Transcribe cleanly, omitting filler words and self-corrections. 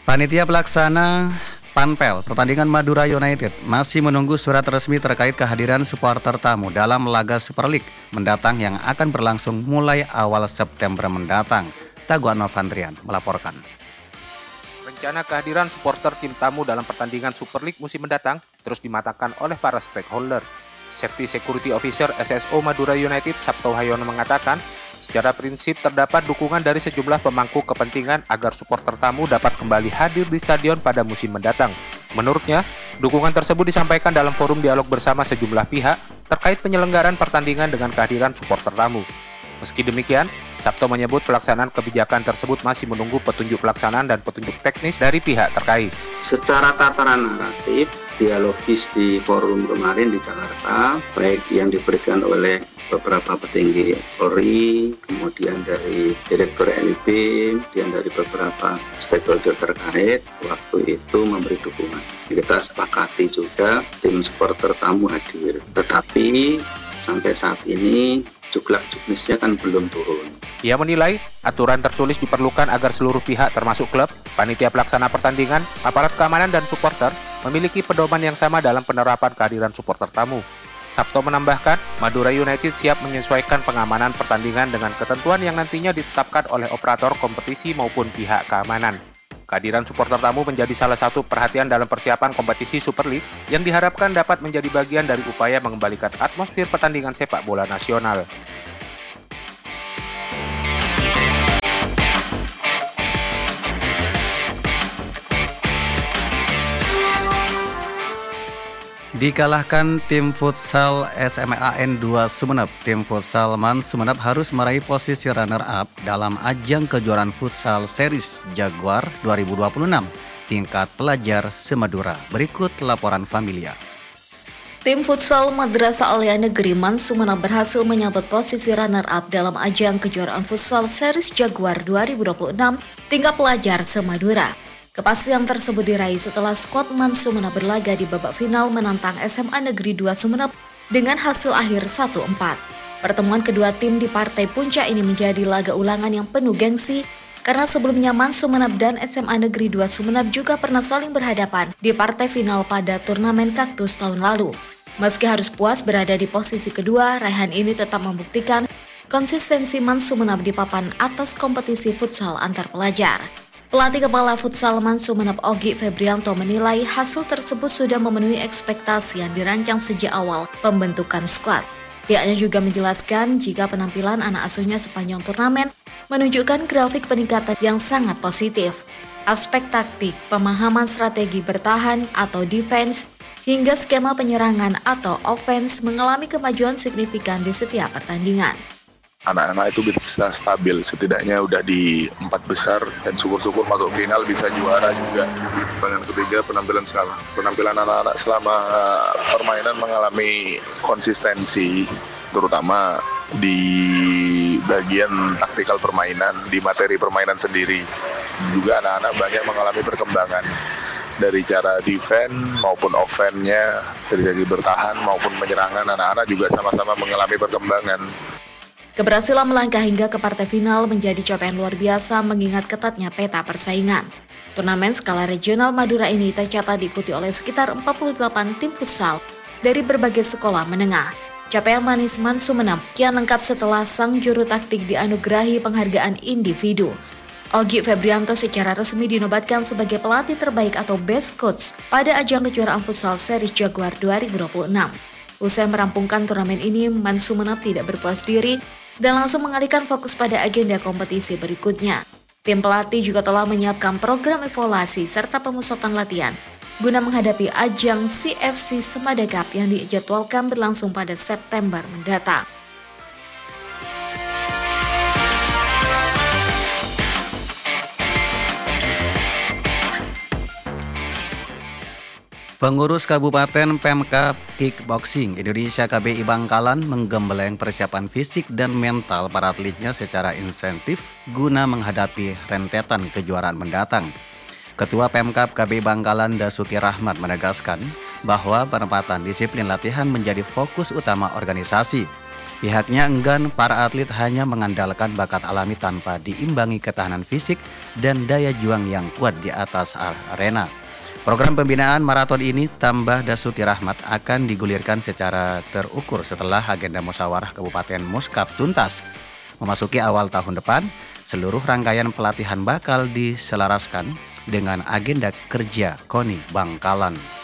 Panitia pelaksana Panpel pertandingan Madura United masih menunggu surat resmi terkait kehadiran supporter tamu dalam laga Super League mendatang yang akan berlangsung mulai awal September mendatang. Taguan Novandrian melaporkan. Rencana kehadiran supporter tim tamu dalam pertandingan Super League musim mendatang terus dimatangkan oleh para stakeholder. Safety Security Officer SSO Madura United Sabto Hayono mengatakan, secara prinsip terdapat dukungan dari sejumlah pemangku kepentingan agar supporter tamu dapat kembali hadir di stadion pada musim mendatang. Menurutnya, dukungan tersebut disampaikan dalam forum dialog bersama sejumlah pihak terkait penyelenggaraan pertandingan dengan kehadiran supporter tamu. Meski demikian, Sabto menyebut pelaksanaan kebijakan tersebut masih menunggu petunjuk pelaksanaan dan petunjuk teknis dari pihak terkait. Secara tataran naratif, dialogis di forum kemarin di Jakarta, baik yang diberikan oleh beberapa petinggi Polri, kemudian dari Direktur NIB, kemudian dari beberapa stakeholder terkait, waktu itu memberi dukungan. Kita sepakati juga tim supporter tamu hadir, tetapi sampai saat ini juklak juknisnya kan belum turun. Ia menilai aturan tertulis diperlukan agar seluruh pihak termasuk klub, panitia pelaksana pertandingan, aparat keamanan dan supporter memiliki pedoman yang sama dalam penerapan kehadiran supporter tamu. Sabto menambahkan, Madura United siap menyesuaikan pengamanan pertandingan dengan ketentuan yang nantinya ditetapkan oleh operator kompetisi maupun pihak keamanan. Kehadiran supporter tamu menjadi salah satu perhatian dalam persiapan kompetisi Super League yang diharapkan dapat menjadi bagian dari upaya mengembalikan atmosfer pertandingan sepak bola nasional. Dikalahkan tim futsal SMAN 2 Sumeneb, tim futsal MAN Sumeneb harus meraih posisi runner-up dalam ajang kejuaraan futsal series Jaguar 2026 tingkat pelajar se-Madura. Berikut laporan Familia. Tim futsal Madrasah Alia Negeri MAN Sumeneb berhasil menyabet posisi runner-up dalam ajang kejuaraan futsal series Jaguar 2026 tingkat pelajar se-Madura. Kepastian tersebut diraih setelah skuad MAN Sumeneb berlaga di babak final menantang SMA Negeri 2 Sumeneb dengan hasil akhir 1-4. Pertemuan kedua tim di partai puncak ini menjadi laga ulangan yang penuh gengsi karena sebelumnya MAN Sumeneb dan SMA Negeri 2 Sumeneb juga pernah saling berhadapan di partai final pada turnamen Kaktus tahun lalu. Meski harus puas berada di posisi kedua, raihan ini tetap membuktikan konsistensi MAN Sumeneb di papan atas kompetisi futsal antar pelajar. Pelatih kepala futsal MAN Sumeneb Ogi Febrianto menilai hasil tersebut sudah memenuhi ekspektasi yang dirancang sejak awal pembentukan skuad. Pihaknya juga menjelaskan jika penampilan anak asuhnya sepanjang turnamen menunjukkan grafik peningkatan yang sangat positif. Aspek taktik, pemahaman strategi bertahan atau defense, hingga skema penyerangan atau offense mengalami kemajuan signifikan di setiap pertandingan. Anak-anak itu bisa stabil, setidaknya udah di 4 besar dan syukur-syukur masuk final bisa juara juga. Yang ketiga, penampilan anak-anak selama permainan mengalami konsistensi, terutama di bagian taktikal permainan, di materi permainan sendiri. Juga anak-anak banyak mengalami perkembangan dari cara defense maupun offense-nya, dari segi bertahan maupun penyerangan, anak-anak juga sama-sama mengalami perkembangan. Keberhasilan melangkah hingga ke partai final menjadi capaian luar biasa mengingat ketatnya peta persaingan. Turnamen skala regional Madura ini tercatat diikuti oleh sekitar 48 tim futsal dari berbagai sekolah menengah. Capaian manis MAN Sumeneb kian lengkap setelah sang juru taktik dianugerahi penghargaan individu. Ogi Febrianto secara resmi dinobatkan sebagai pelatih terbaik atau best coach pada ajang kejuaraan futsal series Jaguar 2026. Usai merampungkan turnamen ini, MAN Sumeneb tidak berpuas diri dan langsung mengalihkan fokus pada agenda kompetisi berikutnya. Tim pelatih juga telah menyiapkan program evaluasi serta pemusatan latihan guna menghadapi ajang CFC Semada Cup yang dijadwalkan berlangsung pada September mendatang. Pengurus Kabupaten Pemkab Kickboxing Indonesia KBI Bangkalan menggembleng persiapan fisik dan mental para atletnya secara insentif guna menghadapi rentetan kejuaraan mendatang. Ketua Pemkab KBI Bangkalan Dasuki Rahmat menegaskan bahwa penempatan disiplin latihan menjadi fokus utama organisasi. Pihaknya enggan para atlet hanya mengandalkan bakat alami tanpa diimbangi ketahanan fisik dan daya juang yang kuat di atas arena. Program pembinaan maraton ini tambah Dasuki Rahmat akan digulirkan secara terukur setelah agenda musyawarah Kabupaten Muskap tuntas. Memasuki awal tahun depan, seluruh rangkaian pelatihan bakal diselaraskan dengan agenda kerja KONI Bangkalan.